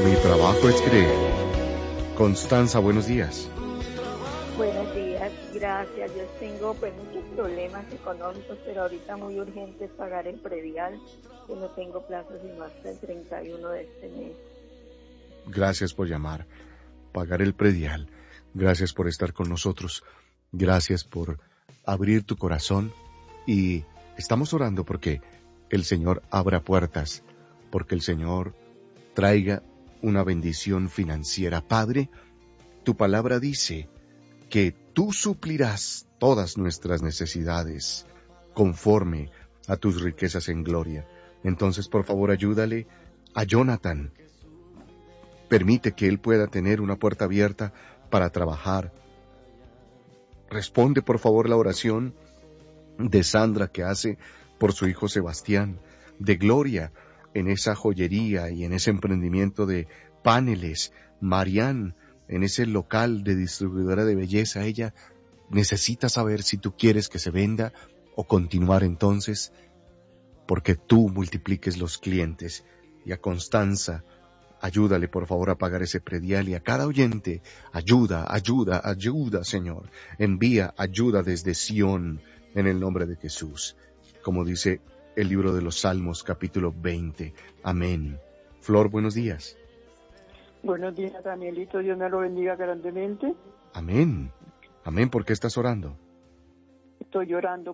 Mi trabajo es creer. Constanza, buenos días. Buenos días, gracias. Yo tengo muchos problemas económicos, pero ahorita muy urgente es pagar el predial, que no tengo plazo sino hasta el 31 de este mes. Gracias por llamar. Pagar el predial. Gracias por estar con nosotros. Gracias por abrir tu corazón. Y estamos orando porque el Señor abra puertas, porque el Señor traiga una bendición financiera. Padre, tu palabra dice que tú suplirás todas nuestras necesidades conforme a tus riquezas en gloria. Entonces, por favor, ayúdale a Jonathan. Permite que él pueda tener una puerta abierta para trabajar. Responde, por favor, la oración de Sandra que hace por su hijo Sebastián, de Gloria en esa joyería y en ese emprendimiento de paneles, Marianne en ese local de distribuidora de belleza. Ella necesita saber si tú quieres que se venda o continuar entonces, porque tú multipliques los clientes. Y a Constanza, ayúdale por favor a pagar ese predial, y a cada oyente, ayuda, Señor. Envía ayuda desde Sión en el nombre de Jesús, como dice el libro de los Salmos, capítulo 20. Amén. Flor, buenos días. Buenos días, Danielito. Dios me lo bendiga grandemente. Amén. Amén. ¿Por qué estás orando? Estoy llorando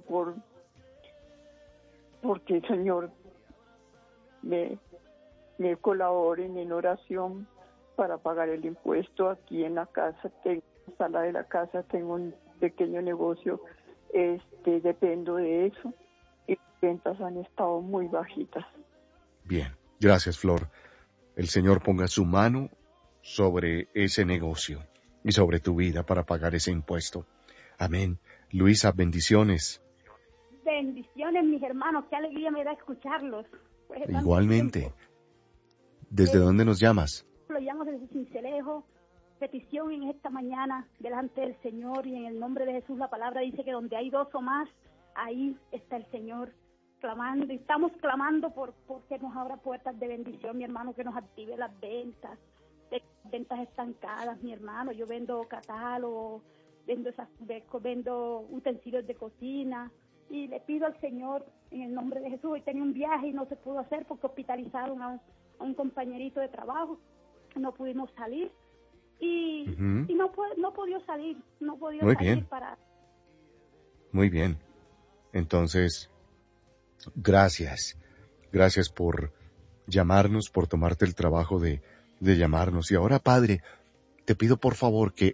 porque el Señor me colaboren en oración para pagar el impuesto. Aquí en la casa, en la sala de la casa, tengo un pequeño negocio. Dependo de eso. Y las ventas han estado muy bajitas. Bien. Gracias, Flor. El Señor ponga su mano sobre ese negocio y sobre tu vida para pagar ese impuesto. Amén. Luisa, bendiciones. Bendiciones, mis hermanos. Qué alegría me da escucharlos. Igualmente. ¿Desde dónde nos llamas? Lo llamo desde Cincelejo. Petición en esta mañana delante del Señor, y en el nombre de Jesús la palabra dice que donde hay dos o más, ahí está el Señor clamando. Y estamos clamando porque nos abra puertas de bendición, mi hermano, que nos active las ventas estancadas, mi hermano. Yo vendo catálogos, vendo utensilios de cocina, y le pido al Señor en el nombre de Jesús. Hoy tenía un viaje y no se pudo hacer porque hospitalizaron a un compañerito de trabajo. No pudimos salir y no podía salir. Muy bien. Muy bien. Entonces, gracias por llamarnos, por tomarte el trabajo de llamarnos. Y ahora, Padre, te pido por favor que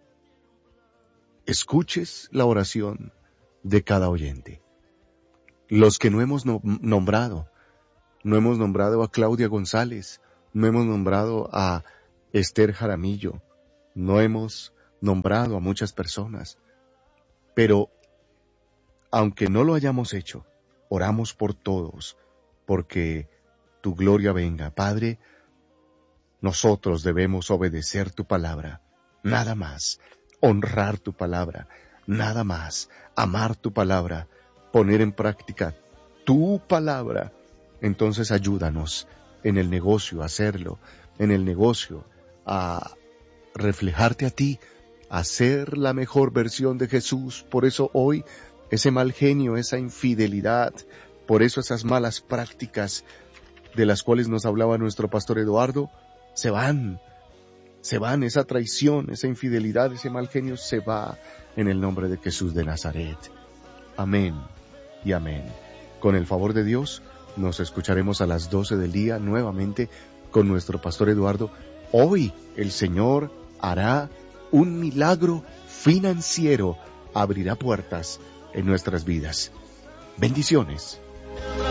escuches la oración de cada oyente. Los que no hemos nombrado. No hemos nombrado a Claudia González, no hemos nombrado a Esther Jaramillo, no hemos nombrado a muchas personas. Pero, aunque no lo hayamos hecho, oramos por todos, porque tu gloria venga. Padre, nosotros debemos obedecer tu palabra, nada más, honrar tu palabra, nada más, amar tu palabra, poner en práctica tu palabra. Entonces ayúdanos en el negocio a hacerlo, en el negocio a reflejarte a ti, a ser la mejor versión de Jesús. Por eso hoy ese mal genio, esa infidelidad, por eso esas malas prácticas de las cuales nos hablaba nuestro pastor Eduardo, se van, esa traición, esa infidelidad, ese mal genio se va en el nombre de Jesús de Nazaret. Amén y amén. Con el favor de Dios, nos escucharemos a las 12 del día nuevamente con nuestro pastor Eduardo. Hoy el Señor hará un milagro financiero, abrirá puertas en nuestras vidas. Bendiciones.